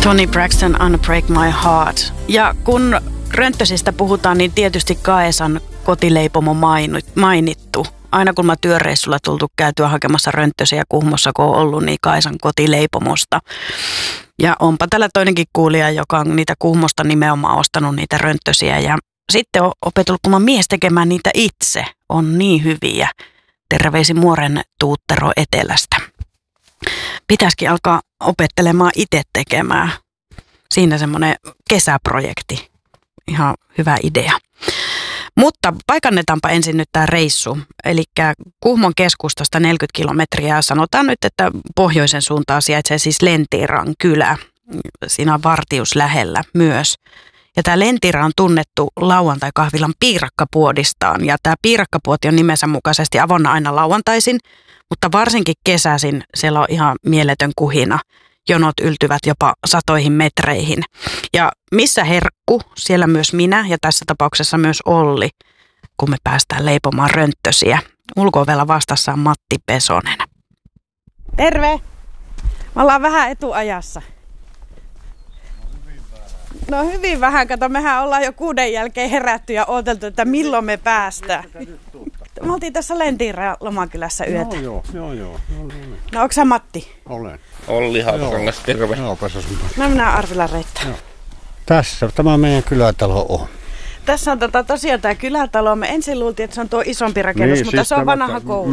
Toni Braxton, Unbreak My Heart. Ja kun rönttösistä puhutaan, niin tietysti Kaesan kotileipomo mainittu. Aina kun mä työreissulla tultu käytyä hakemassa rönttösiä Kuhmossa, kun on ollut, niin Kaesan kotileipomosta. Ja onpa tällä toinenkin kuulija, joka on niitä Kuhmosta nimenomaan ostanut niitä rönttösiä. Ja sitten on opetellut kun mä mies tekemään niitä itse. On niin hyviä. Terveisin Muoren Tuuttero Etelästä. Pitäisikin alkaa opettelemaan itse tekemään. Siinä semmoinen kesäprojekti. Ihan hyvä idea. Mutta paikannetaanpa ensin nyt tämä reissu. Eli Kuhmon keskustasta 40 kilometriä. Sanotaan nyt, että pohjoisen suuntaan sijaitsee siis Lentiran kylä. Siinä on Vartius lähellä myös. Ja tämä Lentira on tunnettu lauantai-kahvilan piirakkapuodistaan. Ja tämä piirakkapuoti on nimensä mukaisesti avoinna aina lauantaisin. Mutta varsinkin kesäisin siellä on ihan mieletön kuhina. Jonot yltyvät jopa satoihin metreihin. Ja missä herkku, siellä myös minä ja tässä tapauksessa myös Olli, kun me päästään leipomaan rönttösiä. Ulko-ovella vastassa on Matti Pesonen. Terve! Me ollaan vähän etuajassa. No hyvin vähän. Kato, mehän ollaan jo 6 jälkeen herätty ja odoteltu, että milloin me päästään. Me oltiin tässä Lentiran lomakylässä yötä. Joo. No onko sä Matti? Olen. Olli Haapakangas, terve. Joo, No minä Arvila Reitta. Tässä tämä meidän kylätalo on. Tässä on tosiaan tämä kylätalo. Me ensin luultiin, että se on tuo isompi rakennus, mutta siis se on vanha kuuluuko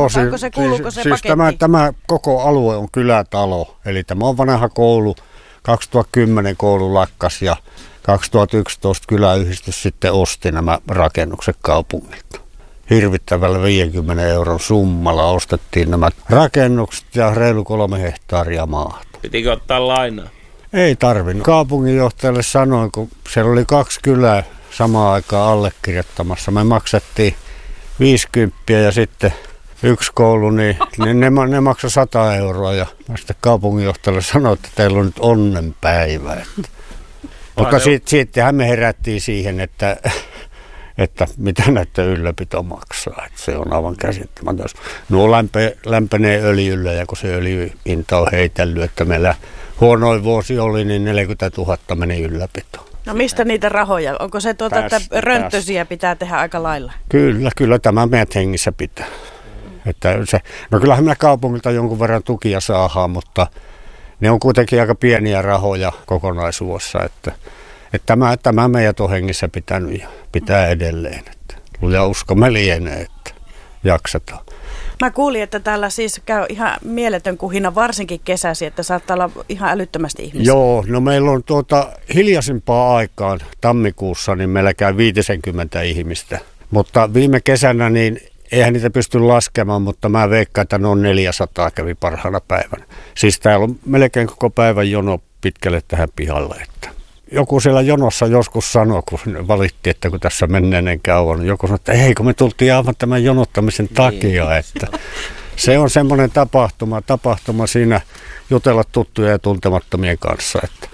se paketti? Tämä koko alue on kylätalo. Eli tämä on vanha koulu. 2010 koulu lakkas ja 2011 kyläyhdistys sitten osti nämä rakennukset kaupungilta. Hirvittävällä 50 euron summalla ostettiin nämä rakennukset ja reilu 3 hehtaaria maata. Pitikö ottaa lainaa? Ei tarvinnut. Kaupunginjohtajalle sanoin, kun siellä oli 2 kylää samaan aikaan allekirjoittamassa. Me maksettiin 50 ja sitten 1 koulu, niin ne maksoi 100 euroa. Ja mä sitten kaupunginjohtajalle sanoin, että teillä on nyt onnenpäivä. Mutta sittenhän me herättiin siihen, että mitä näitä ylläpito maksaa. Että se on aivan käsittämätöntä. Nuo lämpenee öljyllä ja kun se öljyhinta on heitellyt, että meillä huonoin vuosi oli, niin 40 000 meni ylläpitoon. No mistä niitä rahoja? Onko se että rönttösiä pitää tehdä aika lailla? Kyllä tämä meidät hengissä pitää. No kyllähän me kaupungilta jonkun verran tukia saadaan, mutta ne on kuitenkin aika pieniä rahoja kokonaisuudessa, että tämä meidät on hengissä pitänyt ja pitää edelleen. Että luja usko me lienee, että jaksetaan. Mä kuulin, että täällä siis käy ihan mieletön kuhina, varsinkin kesäsi, että saattaa olla ihan älyttömästi ihmisiä. Joo, no meillä on hiljaisempaa aikaan tammikuussa, niin meillä käy 50 ihmistä. Mutta viime kesänä, niin eihän niitä pysty laskemaan, mutta mä veikkaan, että noin 400 kävi parhaana päivänä. Siis täällä on melkein koko päivän jono pitkälle tähän pihalle, että joku siellä jonossa joskus sanoi, kun valitti, että kun tässä menneen kauan, joku sanoi, että ei, kun me tultiin aivan tämän jonottamisen takia. Että se on semmoinen tapahtuma siinä jutella tuttuja ja tuntemattomien kanssa. Että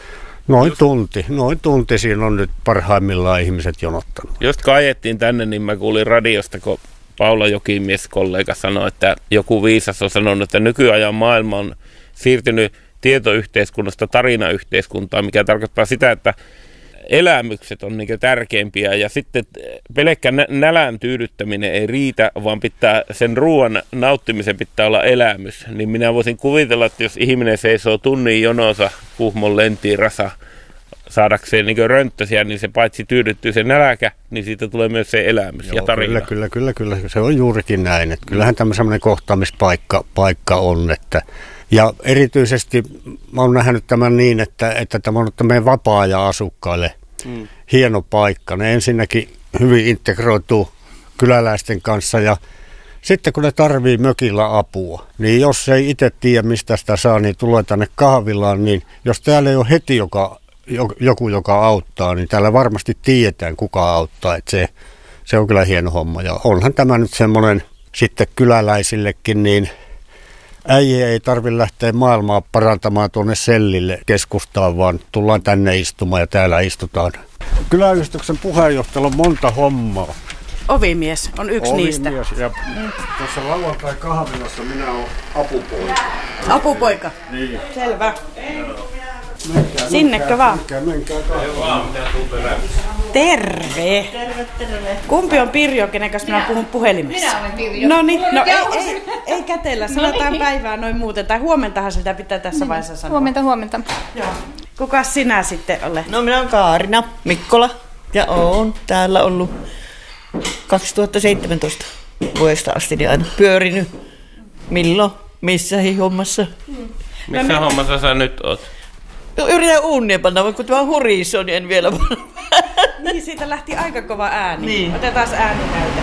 noin tunti siinä on nyt parhaimmillaan ihmiset jonottanut. Just kun ajettiin tänne, niin mä kuulin radiosta, kun Paula Jokimies kollega sanoi, että joku viisas on sanonut, että nykyajan maailma on siirtynyt tietoyhteiskunnasta tarinayhteiskuntaan, mikä tarkoittaa sitä, että elämykset on niin tärkeimpiä ja sitten pelkkä nälän tyydyttäminen ei riitä, vaan sen ruoan nauttimisen pitää olla elämys. Niin minä voisin kuvitella, että jos ihminen seisoo tunnin jonossa Kuhmon Lentirassa saadakseen niin rönttösiä, niin se paitsi tyydyttyy se näläkä, niin siitä tulee myös se elämys ja tarina. Kyllä. Se on juurikin näin. Että kyllähän tämä semmoinen kohtaamispaikka on, että ja erityisesti mä oon nähnyt tämän niin, että tämä on meidän vapaa-ajan asukkaille hieno paikka. Ne ensinnäkin hyvin integroituu kyläläisten kanssa ja sitten kun ne tarvii mökillä apua, niin jos ei itse tiedä mistä sitä saa, niin tulee tänne kahvilaan, niin jos täällä ei ole heti joku, joka auttaa, niin täällä varmasti tiedetään kuka auttaa. Että se on kyllä hieno homma ja onhan tämä nyt semmoinen sitten kyläläisillekin niin äijä ei tarvitse lähteä maailmaa parantamaan tuonne sellille keskustaan, vaan tullaan tänne istumaan ja täällä istutaan. Kyläyhdistyksen puheenjohtajalla on monta hommaa. Ovimies on yksi niistä. Ja tuossa lauantai-kahvilassa minä olen apupoika. Apupoika? Niin. Selvä. Sinnekö vaan? Menkää Terve. Terve. Kumpi on Pirjo, kenen kanssa minä puhun puhelimessa? Minä olen Pirjo. No niin, ei kätellä, sanotaan päivää noin muuten. Tai huomentahan sitä pitää tässä vaiheessa sanoa. Huomenta. Joo. Kukas sinä sitten olet? No minä olen Kaarina Mikkola ja olen täällä ollut 2017 vuodesta asti niin aina pyörinyt. Milloin, missäkin hommassa. Missä hommassa sä nyt oot? No, yritän uunia panna, mutta kun tämä hurisoo, niin en vielä panna. Niin, siitä lähti aika kova ääni. Niin. Otetaan ääninäyte.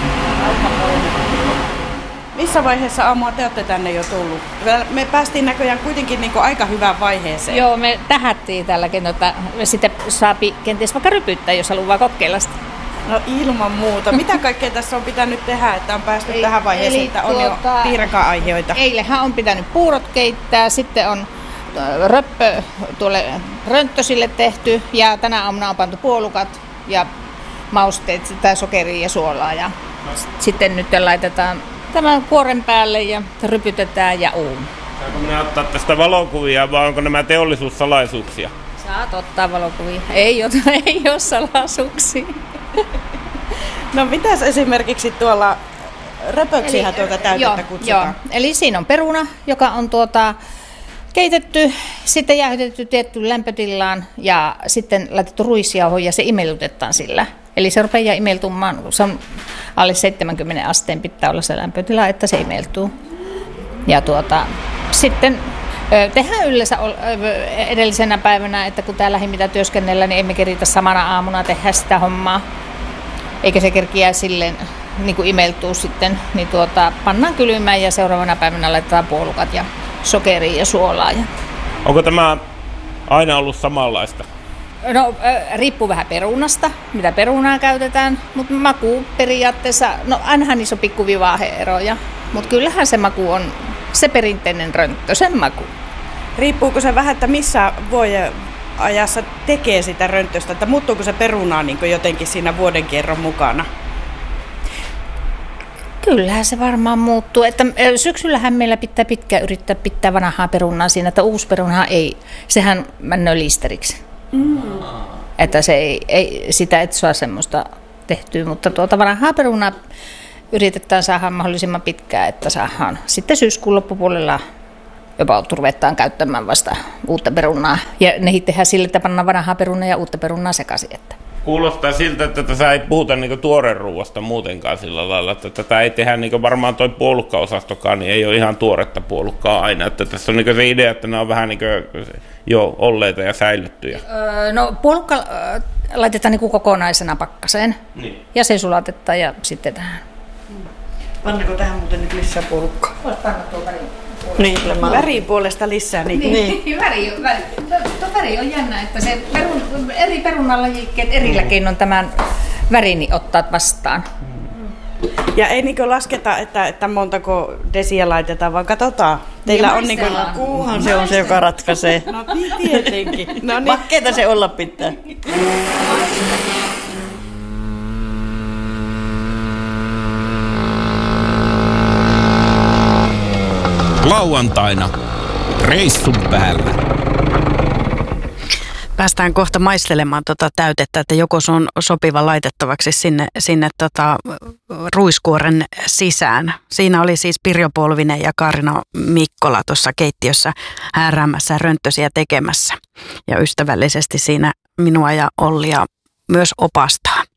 Missä vaiheessa aamua te olette tänne jo tullut? Me päästiin näköjään kuitenkin niin aika hyvään vaiheeseen. Joo, me tähättiin tälläkin, että sitten saapi kenties vaikka rypyttää, jos haluaa kokeilla sitä. No ilman muuta. Mitä kaikkea tässä on pitänyt tehdä, että on päästy tähän vaiheeseen, että on jo piiraka-aiheita? Eilenhän on pitänyt puurot keittää, sitten on röppö tuolle rönttösille tehty ja tänä aamuna on pantu puolukat ja mausteet, sitä sokeria ja suolaa. Ja sitten nyt laitetaan tämän kuoren päälle ja rypytetään ja uuni. Saanko minä ottaa tästä valokuvia vai onko nämä teollisuussalaisuuksia? Saat ottaa valokuvia. Ei ole salaisuuksia. No mitäs esimerkiksi tuolla röpöksihän tuota täytettä kutsutaan? Joo. Eli siinä on peruna, joka on keitetty, sitten jäähytetty tiettyyn lämpötilaan ja sitten laitettu ruisjauho ja se imellytetään sillä. Eli se rupeaa imeltumaan, se on alle 70 asteen pitää olla se lämpötila, että se imeltuu. Ja sitten tehdään yleensä edellisenä päivänä, että kun täällä mitä työskennellä, niin emme keritä samana aamuna tehdä sitä hommaa. Eikä se kerkiä silleen niin kuin imeltuu sitten, niin pannaan kylmään ja seuraavana päivänä laitetaan puolukat ja sokeria ja suolaa. Onko tämä aina ollut samanlaista? No riippuu vähän perunasta, mitä perunaa käytetään, mutta maku periaatteessa, no ainahan niissä on pikkuvivaahe-eroja, mutta kyllähän se maku on se perinteinen rönttösen maku. Riippuuko se vähän, että missä ajassa tekee sitä rönttöstä, että muuttuuko se perunaa niin jotenkin siinä vuodenkierron mukana? Kyllähän se varmaan muuttuu. Että syksyllähän meillä pitää pitkään yrittää pitää vanhaa perunaa siinä, että uusi perunaa ei, sehän mennään listeriksi. Että se ei, sitä et saa semmoista tehtyä, mutta vanhaa perunaa yritetään saada mahdollisimman pitkään, että saadaan sitten syyskuun loppupuolella jopa ruvetaan käyttämään vasta uutta perunaa. Ja ne tehdään sille, että pannaan vanhaa perunaa ja uutta perunaa sekaisin. Että. Kuulostaa siltä, että tässä ei puhuta niinku tuoreruuasta muutenkaan sillä lailla, että tätä ei tehdä niinku varmaan toi puolukkaosastokaan, niin ei ole ihan tuoretta puolukkaa aina. Että tässä on niinku se idea, että nämä on vähän niinku jo olleita ja säilyttyjä. No puolukka laitetaan niinku kokonaisena pakkaseen ja se sulatetaan ja sitten tähän. Pannako tähän muuten nyt lisää puolukkaa? Voisi panna tuo väri. Niin, Värin puolesta lisää. Niin. Väri on jännä, että se eri perunalajikkeet erillä keinoin tämän värin ottaa vastaan. Ja ei niin lasketa, että montako desiä laitetaan, vaan katsotaan. Teillä on niin kuuhan se on se, joka ratkaisee. No tietenkin. No niin. Makkeita se olla pitää. Lauantaina reissun päällä. Päästään kohta maistelemaan täytettä, että joko se on sopiva laitettavaksi sinne ruiskuoren sisään. Siinä oli siis Pirjo Polvinen ja Kaarina Mikkola tuossa keittiössä hääräämässä rönttösiä tekemässä. Ja ystävällisesti siinä minua ja Ollia myös opastaa.